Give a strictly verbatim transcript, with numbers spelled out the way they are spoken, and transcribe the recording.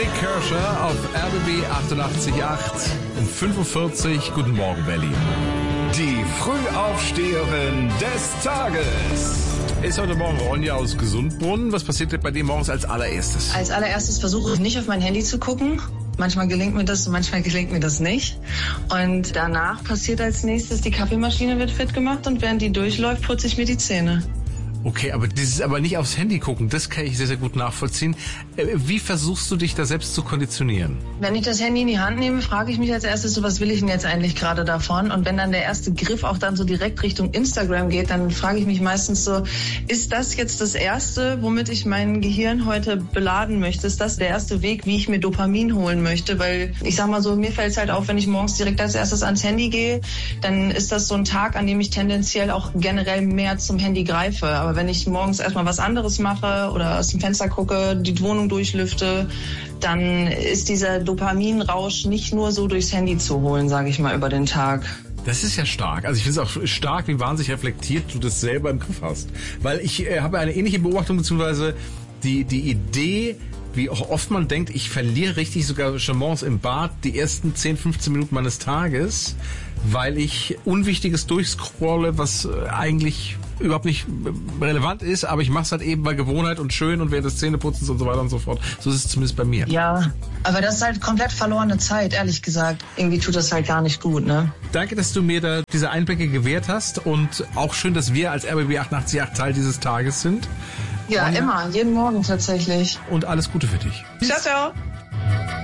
Kershaw auf R B B achtundachtzig Komma acht um fünfundvierzig. Guten Morgen, Berlin. Die Frühaufsteherin des Tages Ist heute Morgen Ronja aus Gesundbrunnen. Was passiert denn bei dir morgens als allererstes? Als allererstes versuche ich nicht auf mein Handy zu gucken. Manchmal gelingt mir das, manchmal gelingt mir das nicht. Und danach passiert als nächstes, die Kaffeemaschine wird fit gemacht und während die durchläuft, putze ich mir die Zähne. Okay, aber dieses aber nicht aufs Handy gucken, das kann ich sehr, sehr gut nachvollziehen. Wie versuchst du dich da selbst zu konditionieren? Wenn ich das Handy in die Hand nehme, frage ich mich als erstes so, was will ich denn jetzt eigentlich gerade davon? Und wenn dann der erste Griff auch dann so direkt Richtung Instagram geht, dann frage ich mich meistens so, ist das jetzt das Erste, womit ich mein Gehirn heute beladen möchte? Ist das der erste Weg, wie ich mir Dopamin holen möchte? Weil ich sag mal so, mir fällt es halt auf, wenn ich morgens direkt als erstes ans Handy gehe, dann ist das so ein Tag, an dem ich tendenziell auch generell mehr zum Handy greife. Aber wenn ich morgens erstmal was anderes mache oder aus dem Fenster gucke, die Wohnung durchlüfte, dann ist dieser Dopaminrausch nicht nur so durchs Handy zu holen, sage ich mal, über den Tag. Das ist ja stark. Also ich finde es auch stark, wie wahnsinnig reflektiert du das selber im Griff hast. Weil ich äh, habe eine ähnliche Beobachtung, beziehungsweise die, die Idee, wie auch oft man denkt, ich verliere richtig sogar schon morgens im Bad die ersten zehn, fünfzehn Minuten meines Tages, weil ich Unwichtiges durchscrolle, was eigentlich überhaupt nicht relevant ist, aber ich mache es halt eben bei Gewohnheit und schön und während des Zähneputzens und so weiter und so fort. So ist es zumindest bei mir. Ja, aber das ist halt komplett verlorene Zeit, ehrlich gesagt. Irgendwie tut das halt gar nicht gut, ne? Danke, dass du mir da diese Einblicke gewährt hast und auch schön, dass wir als R B B achtundachtzig Komma acht Teil dieses Tages sind. Ja, und, immer, jeden Morgen tatsächlich. Und alles Gute für dich. Ciao, ciao.